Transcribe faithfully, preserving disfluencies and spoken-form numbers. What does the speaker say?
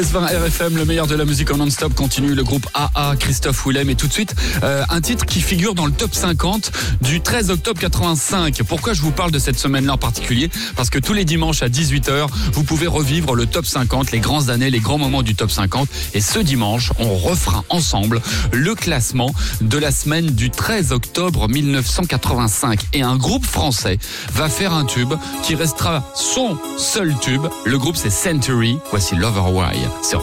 vingt R F M, le meilleur de la musique en non-stop continue. Le groupe A A, Christophe Willem. Et tout de suite, euh, un titre qui figure dans le top cinquante du treize octobre quatre-vingt-cinq. Pourquoi je vous parle de cette semaine-là en particulier? Parce que tous les dimanches à dix-huit heures, vous pouvez revivre le top cinquante, les grandes années, les grands moments du top cinquante. Et ce dimanche, on refera ensemble le classement de la semaine du treize octobre mille neuf cent quatre-vingt-cinq. Et un groupe français va faire un tube qui restera son seul tube. Le groupe, c'est Century. Voici Lover Why.